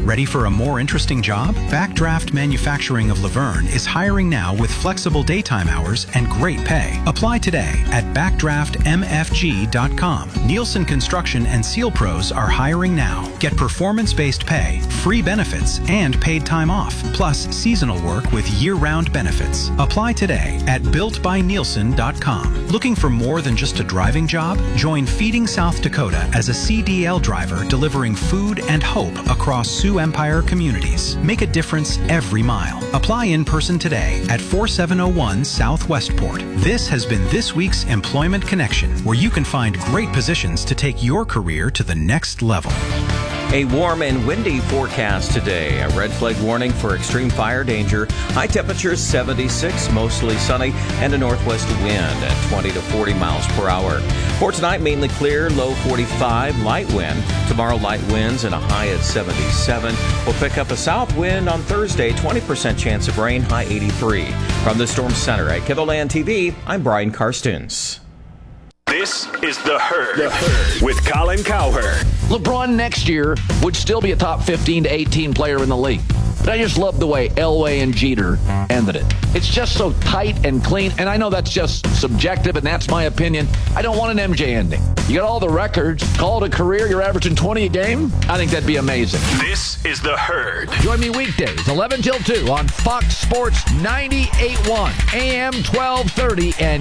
Ready for a more interesting job? Backdraft Manufacturing of Laverne is hiring now with flexible daytime hours and great pay. Apply today at backdraftmfg.com. Nielsen Construction and Seal Pros are hiring now. Get performance-based pay, free benefits, and paid time off, plus seasonal work with year-round benefits. Apply today at builtbynielsen.com. Looking for more than just a driving job? Join Feeding South Dakota as a CDL driver delivering food and hope across Sioux Empire communities. Make a difference every mile. Apply in person today at 4701 South Westport. This has been this week's Employment Connection, where you can find great positions to take your career to the next level. A warm and windy forecast today. A red flag warning for extreme fire danger. High temperatures 76, mostly sunny, and a northwest wind at 20 to 40 miles per hour. For tonight, mainly clear, low 45, light wind. Tomorrow, light winds and a high at 77. We'll pick up a south wind on Thursday, 20% chance of rain, high 83. From the Storm Center at KIVOLAND TV, I'm Brian Karstuns. This is The Herd, with Colin Cowherd. LeBron next year would still be a top 15 to 18 player in the league. But I just love the way Elway and Jeter ended it. It's just so tight and clean, and I know that's just subjective, and that's my opinion. I don't want an MJ ending. You got all the records, call it a career, you're averaging 20 a game. I think that'd be amazing. This is The Herd. Join me weekdays, 11 till 2 on Fox Sports 98.1, AM 1230, and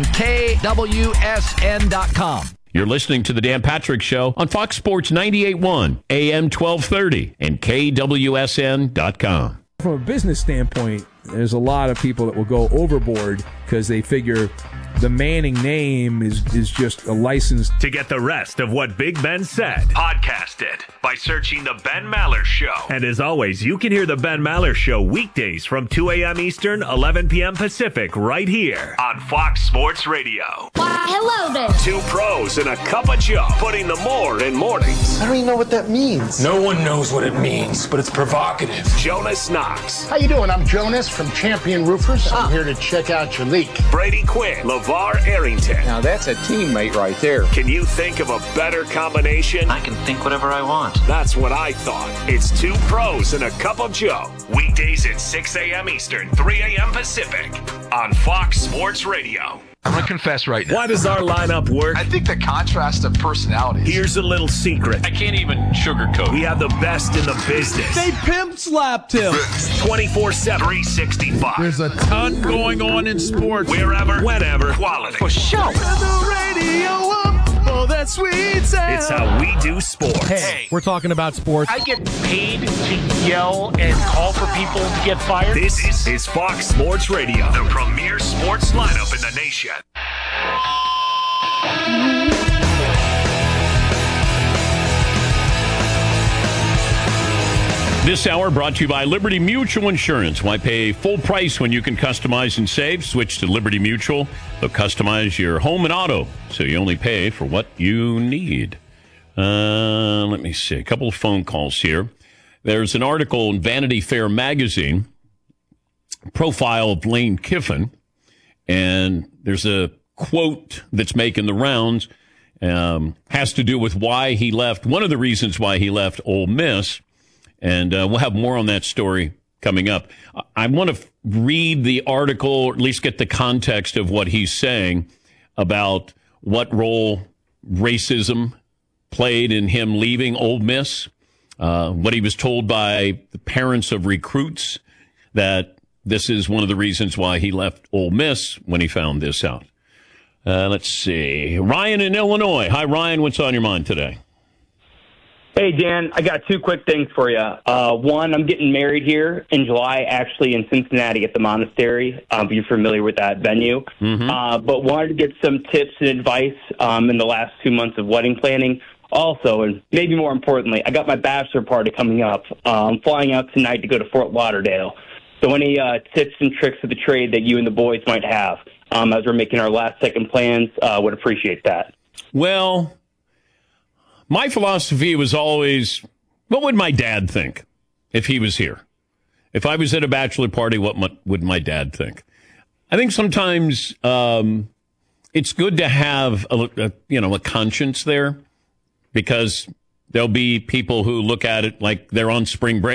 KWSN.com. You're listening to The Dan Patrick Show on Fox Sports 98.1, AM 1230, and KWSN.com. From a business standpoint, there's a lot of people that will go overboard because they figure the Manning name is just a license. To get the rest of what Big Ben said, podcast it by searching The Ben Maller Show. And as always, you can hear The Ben Maller Show weekdays from 2 a.m. Eastern, 11 p.m. Pacific, right here on Fox Sports Radio. Why, hello there. Two pros and a cup of Joe, putting the more in mornings. I don't even know what that means. No one knows what it means, but it's provocative. Jonas Knox. How you doing? I'm Jonas from Champion Roofers. I'm here to check out your leak. Brady Quinn. LeVar Arrington. Now that's a teammate right there. Can you think of a better combination? I can think whatever I want. That's what I thought. It's two pros and a cup of Joe. Weekdays at 6 a.m. Eastern, 3 a.m. Pacific on Fox Sports Radio. I'm going to confess right now. Why does our lineup work? I think the contrast of personalities. Here's a little secret. I can't even sugarcoat. We have the best in the business. They pimp slapped him. 24/7, 365. There's a ton going on in sports. Wherever, whenever, quality. For sure. Turn the radio up for that sweet sound. It's how we do sports. Hey, we're talking about sports. I get paid to yell and call for people to get fired. This is Fox Sports Radio, the premier sports lineup in the nation. This hour brought to you by Liberty Mutual Insurance. Why pay full price when you can customize and save? Switch to Liberty Mutual. They'll customize your home and auto, so you only pay for what you need. Let me see. A couple of phone calls here. There's an article in Vanity Fair magazine, profile of Lane Kiffin, and there's a quote that's making the rounds, has to do with why he left, one of the reasons why he left Ole Miss, and we'll have more on that story coming up. I want to read the article, or at least get the context of what he's saying about what role racism played in him leaving Ole Miss, what he was told by the parents of recruits, that this is one of the reasons why he left Ole Miss when he found this out. Let's see. Ryan in Illinois. Hi, Ryan. What's on your mind today? Hey, Dan. I got two quick things for you. One, I'm getting married here in July, actually in Cincinnati at the Monastery, if you're familiar with that venue. Mm-hmm. But wanted to get some tips and advice in the last 2 months of wedding planning. Also, and maybe more importantly, I got my bachelor party coming up. I'm flying out tonight to go to Fort Lauderdale. So any tips and tricks of the trade that you and the boys might have as we're making our last-second plans, would appreciate that. Well, my philosophy was always, what would my dad think if he was here? If I was at a bachelor party, what would my dad think? I think sometimes it's good to have a conscience there, because there'll be people who look at it like they're on spring break.